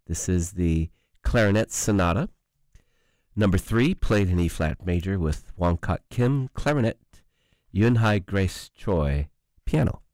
This is the Clarinet Sonata. Number 3, played in E-flat major with Wong Kok Kim, clarinet, Yunhai Grace Choi, piano.